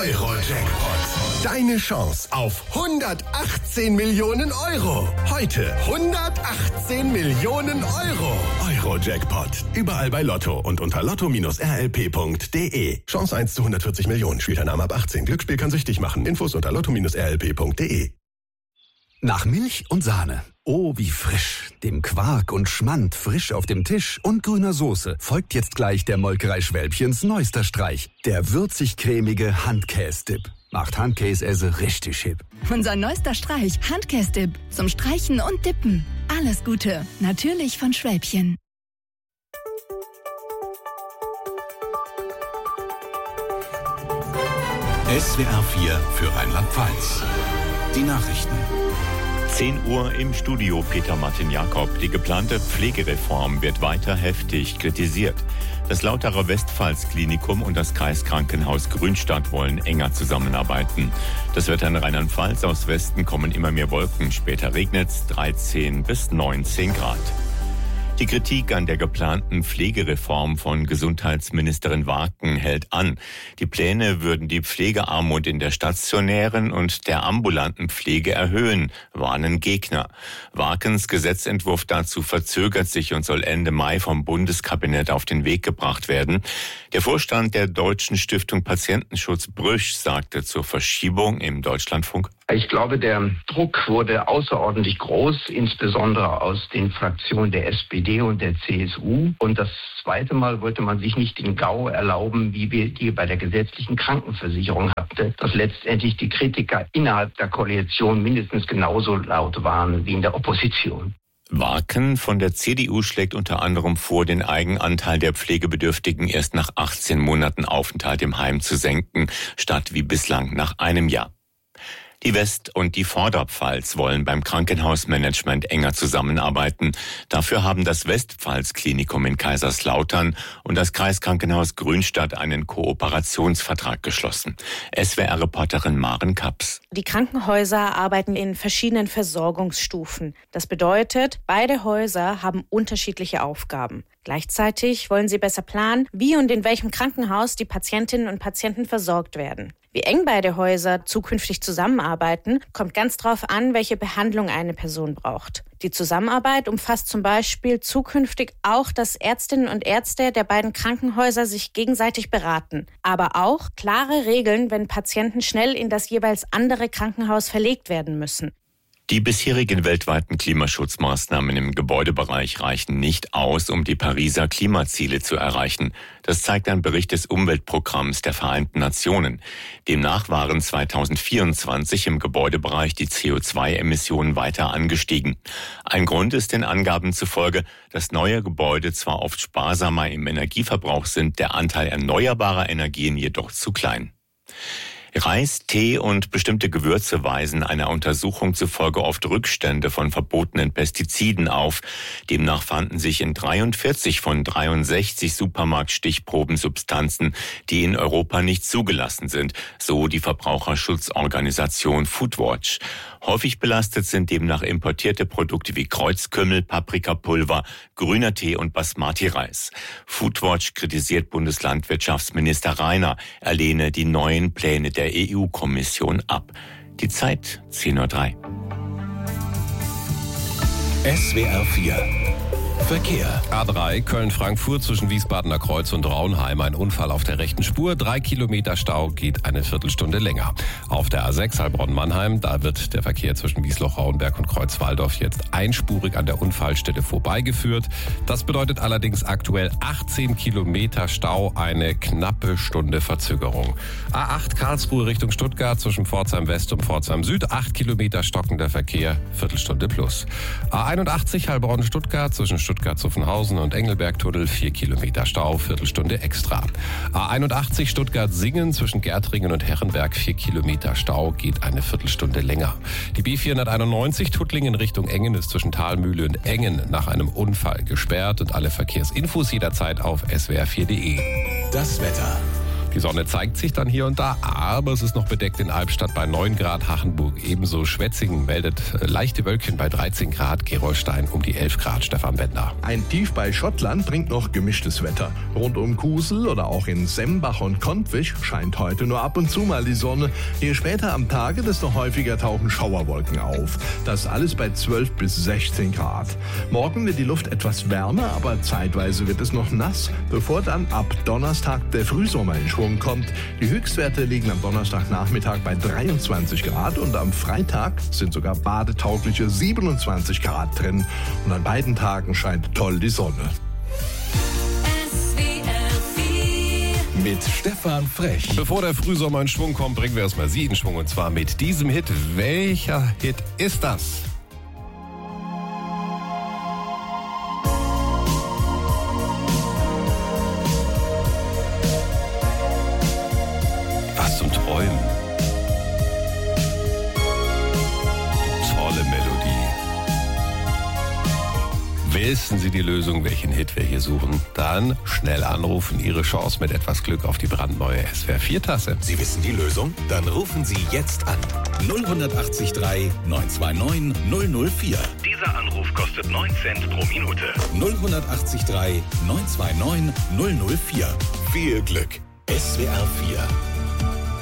Euro-Jackpot. Deine Chance auf 118 Millionen Euro. Heute 118 Millionen Euro. Euro-Jackpot. Überall bei Lotto und unter lotto-rlp.de. Chance 1 zu 140 Millionen. Spielteilnahme ab 18. Glücksspiel kann süchtig machen. Infos unter lotto-rlp.de. Nach Milch und Sahne. Oh, wie frisch. Dem Quark und Schmand frisch auf dem Tisch und grüner Soße folgt jetzt gleich der Molkerei Schwälbchens neuester Streich. Der würzig-cremige Handkäse-Dip. Macht Handkäse richtig hip. Unser neuester Streich, Handkäse-Dip. Zum Streichen und Dippen. Alles Gute. Natürlich von Schwälbchen. SWR 4 für Rheinland-Pfalz. Die Nachrichten. 10 Uhr im Studio Peter Martin Jakob. Die geplante Pflegereform wird weiter heftig kritisiert. Das Lauterer Westpfalz-Klinikum und das Kreiskrankenhaus Grünstadt wollen enger zusammenarbeiten. Das Wetter in Rheinland-Pfalz: aus Westen kommen immer mehr Wolken. Später regnet es 13 bis 19 Grad. Die Kritik an der geplanten Pflegereform von Gesundheitsministerin Waaken hält an. Die Pläne würden die Pflegearmut in der stationären und der ambulanten Pflege erhöhen, warnen Gegner. Waakens Gesetzentwurf dazu verzögert sich und soll Ende Mai vom Bundeskabinett auf den Weg gebracht werden. Der Vorstand der Deutschen Stiftung Patientenschutz Brüsch sagte zur Verschiebung im Deutschlandfunk: Ich glaube, der Druck wurde außerordentlich groß, insbesondere aus den Fraktionen der SPD und der CSU. Und das zweite Mal wollte man sich nicht den GAU erlauben, wie wir die bei der gesetzlichen Krankenversicherung hatten, dass letztendlich die Kritiker innerhalb der Koalition mindestens genauso laut waren wie in der Opposition. Waaken von der CDU schlägt unter anderem vor, den Eigenanteil der Pflegebedürftigen erst nach 18 Monaten Aufenthalt im Heim zu senken, statt wie bislang nach einem Jahr. Die West- und die Vorderpfalz wollen beim Krankenhausmanagement enger zusammenarbeiten. Dafür haben das Westpfalz-Klinikum in Kaiserslautern und das Kreiskrankenhaus Grünstadt einen Kooperationsvertrag geschlossen. SWR-Reporterin Maren Kaps. Die Krankenhäuser arbeiten in verschiedenen Versorgungsstufen. Das bedeutet, beide Häuser haben unterschiedliche Aufgaben. Gleichzeitig wollen sie besser planen, wie und in welchem Krankenhaus die Patientinnen und Patienten versorgt werden. Wie eng beide Häuser zukünftig zusammenarbeiten, kommt ganz darauf an, welche Behandlung eine Person braucht. Die Zusammenarbeit umfasst zum Beispiel zukünftig auch, dass Ärztinnen und Ärzte der beiden Krankenhäuser sich gegenseitig beraten. Aber auch klare Regeln, wenn Patienten schnell in das jeweils andere Krankenhaus verlegt werden müssen. Die bisherigen weltweiten Klimaschutzmaßnahmen im Gebäudebereich reichen nicht aus, um die Pariser Klimaziele zu erreichen. Das zeigt ein Bericht des Umweltprogramms der Vereinten Nationen. Demnach waren 2024 im Gebäudebereich die CO2-Emissionen weiter angestiegen. Ein Grund ist den Angaben zufolge, dass neue Gebäude zwar oft sparsamer im Energieverbrauch sind, der Anteil erneuerbarer Energien jedoch zu klein. Reis, Tee und bestimmte Gewürze weisen einer Untersuchung zufolge oft Rückstände von verbotenen Pestiziden auf. Demnach fanden sich in 43 von 63 Supermarktstichproben Substanzen, die in Europa nicht zugelassen sind, so die Verbraucherschutzorganisation Foodwatch. Häufig belastet sind demnach importierte Produkte wie Kreuzkümmel, Paprikapulver, grüner Tee und Basmati-Reis. Foodwatch kritisiert Bundeslandwirtschaftsminister Rainer, er lehne die neuen Pläne der EU-Kommission ab. Die Zeit 10:03 Uhr. SWR 4 Verkehr. A3 Köln-Frankfurt zwischen Wiesbadener Kreuz und Raunheim. Ein Unfall auf der rechten Spur. 3 Kilometer Stau, geht eine Viertelstunde länger. Auf der A6 Heilbronn-Mannheim, da wird der Verkehr zwischen Wiesloch-Rauenberg und Kreuz-Walldorf jetzt einspurig an der Unfallstelle vorbeigeführt. Das bedeutet allerdings aktuell 18 Kilometer Stau, eine knappe Stunde Verzögerung. A8 Karlsruhe Richtung Stuttgart zwischen Pforzheim West und Pforzheim Süd. 8 Kilometer stockender Verkehr, Viertelstunde plus. A81 Heilbronn-Stuttgart zwischen Stuttgart-Zuffenhausen und Engelberg-Tunnel, 4 Kilometer Stau, Viertelstunde extra. A81 Stuttgart-Singen zwischen Gärtringen und Herrenberg, 4 Kilometer Stau, geht eine Viertelstunde länger. Die B491 Tuttlingen Richtung Engen ist zwischen Thalmühle und Engen nach einem Unfall gesperrt und alle Verkehrsinfos jederzeit auf swr4.de. Das Wetter. Die Sonne zeigt sich dann hier und da, aber es ist noch bedeckt in Albstadt bei 9 Grad, Hachenburg ebenso. Schwetzingen meldet leichte Wölkchen bei 13 Grad, Gerolstein um die 11 Grad. Stefan Bender. Ein Tief bei Schottland bringt noch gemischtes Wetter. Rund um Kusel oder auch in Sembach und Kontwich scheint heute nur ab und zu mal die Sonne. Je später am Tage, desto häufiger tauchen Schauerwolken auf. Das alles bei 12 bis 16 Grad. Morgen wird die Luft etwas wärmer, aber zeitweise wird es noch nass, bevor dann ab Donnerstag der Frühsommer in Schwung kommt. Die Höchstwerte liegen am Donnerstagnachmittag bei 23 Grad und am Freitag sind sogar badetaugliche 27 Grad drin. Und an beiden Tagen scheint toll die Sonne. Mit Stefan Frech. Bevor der Frühsommer in Schwung kommt, bringen wir erstmal Sie in Schwung und zwar mit diesem Hit. Welcher Hit ist das? Was zum Träumen. Tolle Melodie. Wissen Sie die Lösung, welchen Hit wir hier suchen? Dann schnell anrufen. Ihre Chance mit etwas Glück auf die brandneue SWR 4-Tasse. Sie wissen die Lösung? Dann rufen Sie jetzt an. 0183 929 004. Dieser Anruf kostet 9 Cent pro Minute. 0183 929 004. Viel Glück. SWR 4